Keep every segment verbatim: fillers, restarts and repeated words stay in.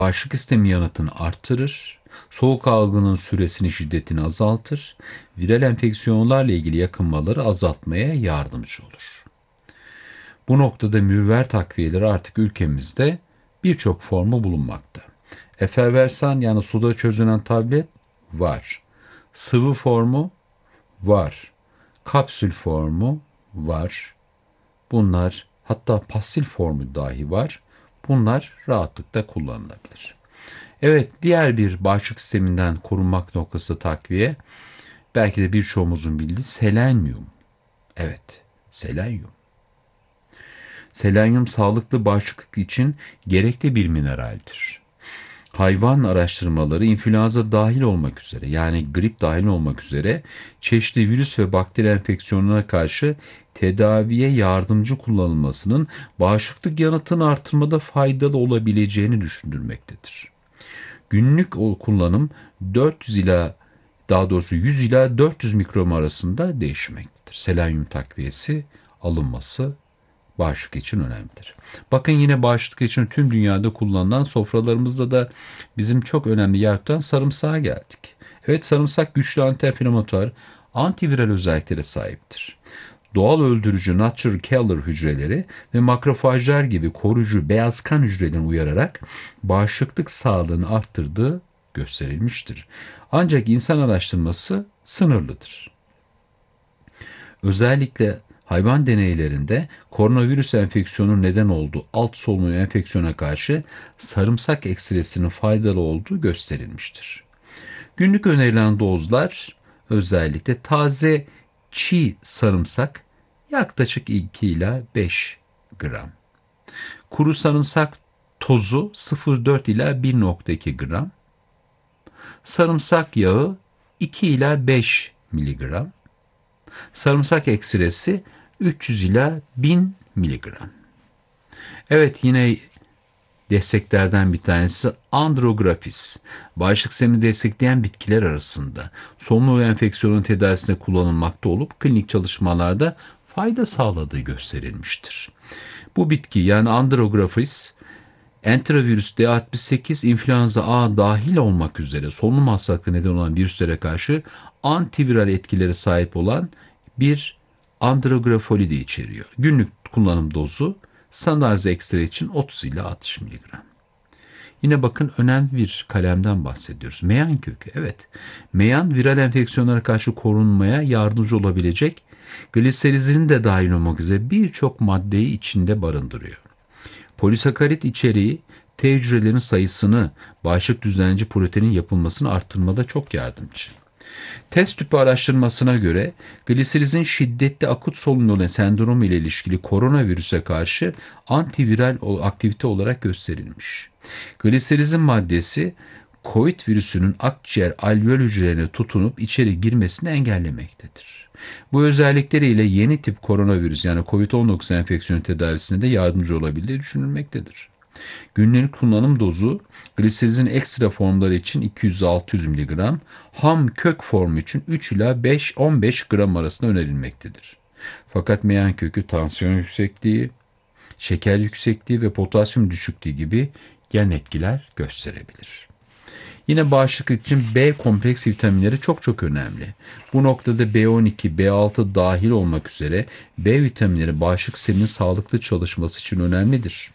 Bağışıklık sistemi yanıtını artırır, soğuk algının süresini şiddetini azaltır, viral enfeksiyonlarla ilgili yakınmaları azaltmaya yardımcı olur. Bu noktada mürver takviyeleri artık ülkemizde birçok formu bulunmakta. Eferversan yani suda çözünen tablet var. Sıvı formu var. Kapsül formu var. Bunlar hatta pastil formu dahi var. Bunlar rahatlıkla kullanılabilir. Evet, diğer bir bağışıklık sisteminden korunmak noktası takviye, belki de birçoğumuzun bildiği selenyum. Evet, selenyum. Selenyum sağlıklı bağışıklık için gerekli bir mineraldir. Hayvan araştırmaları influenza dahil olmak üzere, yani grip dahil olmak üzere çeşitli virüs ve bakteri enfeksiyonlarına karşı tedaviye yardımcı kullanılmasının bağışıklık yanıtını artırmada faydalı olabileceğini düşünülmektedir. Günlük o kullanım dört yüz ila daha doğrusu yüz ila dört yüz mikrogram arasında değişmektedir. Selenyum takviyesi alınması bağışıklık için önemlidir. Bakın, yine bağışıklık için tüm dünyada kullanılan, sofralarımızda da bizim çok önemli yer tutan sarımsağa geldik. Evet, sarımsak güçlü anti-enflamatuar, antiviral özelliklere sahiptir. Doğal öldürücü natural killer hücreleri ve makrofajlar gibi koruyucu beyaz kan hücrelerini uyararak bağışıklık sağlığını arttırdığı gösterilmiştir. Ancak insan araştırması sınırlıdır. Özellikle hayvan deneylerinde koronavirüs enfeksiyonu neden olduğu alt solunum enfeksiyona karşı sarımsak ekstresinin faydalı olduğu gösterilmiştir. Günlük önerilen dozlar özellikle taze çiğ sarımsak yaklaşık iki ila beş gram. Kuru sarımsak tozu sıfır virgül dört ila bir nokta iki gram. Sarımsak yağı iki ila beş miligram. Sarımsak ekstresi üç yüz ila bin miligram. Evet, yine desteklerden bir tanesi Andrographis. Bağışıklık sistemini destekleyen bitkiler arasında solunum enfeksiyonun tedavisinde kullanılmakta olup klinik çalışmalarda fayda sağladığı gösterilmiştir. Bu bitki, yani Andrographis, enterovirüs D altmış sekiz, influenza A dahil olmak üzere solunum hastalıkları neden olan virüslere karşı antiviral etkileri sahip olan bir andrografolide de içeriyor. Günlük kullanım dozu standart ekstra için otuz ila altmış miligram. Yine bakın, önemli bir kalemden bahsediyoruz. Meyan kökü. Evet. Meyan viral enfeksiyonlara karşı korunmaya yardımcı olabilecek, gliserizin de dahil olmak üzere birçok maddeyi içinde barındırıyor. Polisakarit içeriği T hücrelerinin sayısını, bağışıklık düzenleyici proteinin yapılmasını arttırmada çok yardımcı. Test tüpü araştırmasına göre gliserizin şiddetli akut solunum sendromu ile ilişkili koronavirüse karşı antiviral aktivite olarak gösterilmiş. Gliserizin maddesi COVID virüsünün akciğer alveol hücrelerine tutunup içeri girmesini engellemektedir. Bu özellikleriyle yeni tip koronavirüs, yani kovid on dokuz enfeksiyonu tedavisinde de yardımcı olabildiği düşünülmektedir. Günlük kullanım dozu gliserizin ekstra formları için iki yüz altı yüz miligram, ham kök formu için üç ila beş on beş gram arasında önerilmektedir. Fakat meyan kökü tansiyon yüksekliği, şeker yüksekliği ve potasyum düşüklüğü gibi yan etkiler gösterebilir. Yine bağışıklık için B kompleks vitaminleri çok çok önemli. Bu noktada B on iki, B altı dahil olmak üzere B vitaminleri bağışıklık sisteminin sağlıklı çalışması için önemlidir.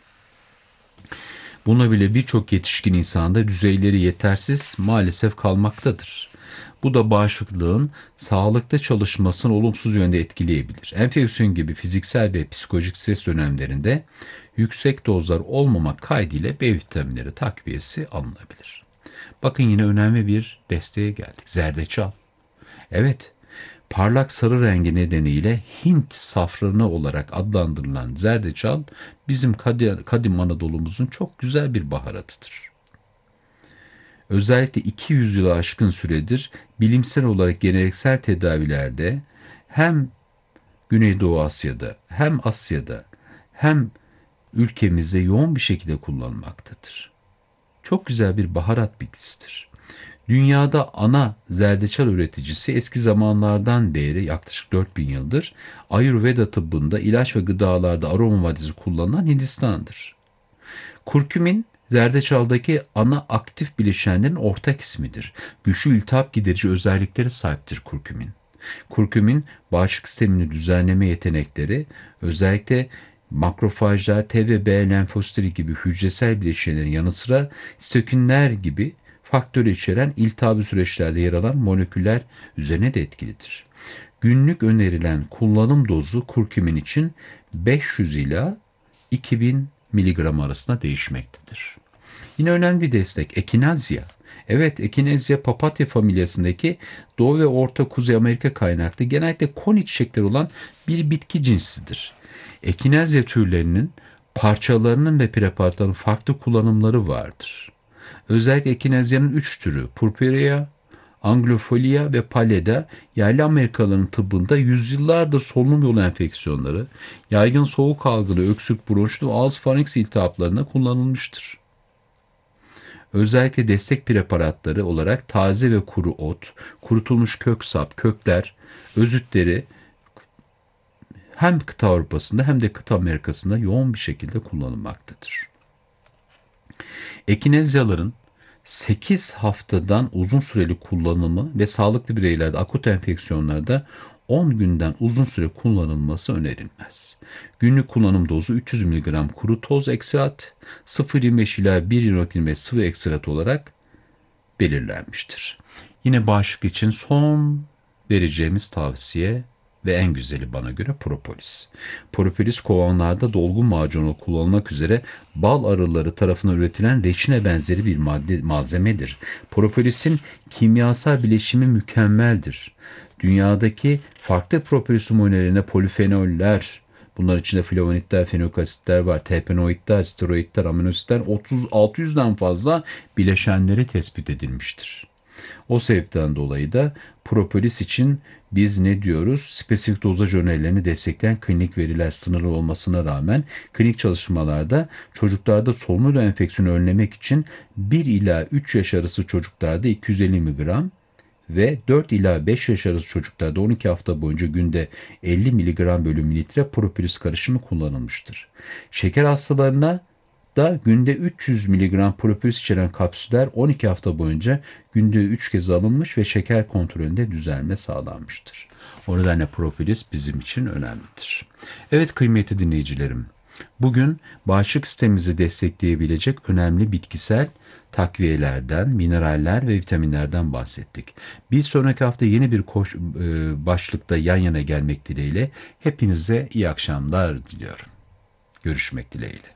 Buna bile birçok yetişkin insanda düzeyleri yetersiz maalesef kalmaktadır. Bu da bağışıklığın sağlıklı çalışmasını olumsuz yönde etkileyebilir. Enfeksiyon gibi fiziksel ve psikolojik stres dönemlerinde yüksek dozlar olmamak kaydıyla B vitaminleri takviyesi alınabilir. Bakın, yine önemli bir desteğe geldik. Zerdeçal. Evet, parlak sarı rengi nedeniyle Hint safranı olarak adlandırılan zerdeçal bizim kadim Anadolu'muzun çok güzel bir baharatıdır. Özellikle iki yüz yılı aşkın süredir bilimsel olarak geleneksel tedavilerde hem Güneydoğu Asya'da hem Asya'da hem ülkemizde yoğun bir şekilde kullanılmaktadır. Çok güzel bir baharat bitkisidir. Dünyada ana zerdeçal üreticisi eski zamanlardan beri yaklaşık dört bin yıldır Ayurveda tıbbında ilaç ve gıdalarda aroma maddesi kullanılan Hindistan'dır. Kurkumin Zerdeçaldaki ana aktif bileşenlerin ortak ismidir. Güçlü iltihap giderici özelliklere sahiptir kurkumin. Kurkumin bağışıklık sistemini düzenleme yetenekleri özellikle makrofajlar, T ve B lenfositleri gibi hücresel bileşenlerin yanı sıra sitokinler gibi faktörü içeren iltihabi süreçlerde yer alan moleküller üzerine de etkilidir. Günlük önerilen kullanım dozu kurkumin için beş yüz ila iki bin miligram arasında değişmektedir. Yine önemli bir destek ekinazya. Evet, ekinezya papatya familyasındaki Doğu ve Orta Kuzey Amerika kaynaklı genellikle koni çiçekleri olan bir bitki cinsidir. Ekinezya türlerinin parçalarının ve preparatların farklı kullanımları vardır. Özellikle ekinezyanın üç türü Purpurea, Anglofolia ve Pallida yerli Amerikalıların tıbbında yüzyıllardır solunum yolu enfeksiyonları, yaygın soğuk algılı, öksürük, bronşit ve ağız farenks iltihaplarına kullanılmıştır. Özellikle destek preparatları olarak taze ve kuru ot, kurutulmuş kök sap, kökler, özütleri hem kıta Avrupa'sında hem de kıta Amerika'sında yoğun bir şekilde kullanılmaktadır. Ekinezyaların sekiz haftadan uzun süreli kullanımı ve sağlıklı bireylerde akut enfeksiyonlarda on günden uzun süre kullanılması önerilmez. Günlük kullanım dozu üç yüz miligram kuru toz ekstrat, sıfır virgül yirmi beş ila bir virgül yirmi beş sıvı ekstrat olarak belirlenmiştir. Yine bağışıklık için son vereceğimiz tavsiye ve en güzeli bana göre propolis. Propolis kovanlarda dolgun macunu kullanılmak üzere bal arıları tarafından üretilen reçine benzeri bir madde, malzemedir. Propolisin kimyasal bileşimi mükemmeldir. Dünyadaki farklı propolis numunelerine polifenoller, bunlar içinde flavonitler, fenokasitler var, terpenoidler, steroidler, aminositler otuz altı yüzden fazla bileşenleri tespit edilmiştir. O sebepten dolayı da propolis için biz ne diyoruz? Spesifik dozaj önerilerini destekleyen klinik veriler sınırlı olmasına rağmen klinik çalışmalarda çocuklarda solunum yolu enfeksiyonu önlemek için bir ila üç yaş arası çocuklarda iki yüz elli miligram ve dört ila beş yaş arası çocuklarda on iki hafta boyunca günde elli miligram bölü mililitre propolis karışımı kullanılmıştır. Şeker hastalarına da günde üç yüz miligram propolis içeren kapsüller on iki hafta boyunca günde üç kez alınmış ve şeker kontrolünde düzelme sağlanmıştır. O nedenle propolis bizim için önemlidir. Evet kıymetli dinleyicilerim, bugün bağışıklık sistemimizi destekleyebilecek önemli bitkisel takviyelerden, mineraller ve vitaminlerden bahsettik. Bir sonraki hafta yeni bir koş, e, başlıkta yan yana gelmek dileğiyle hepinize iyi akşamlar diliyorum. Görüşmek dileğiyle.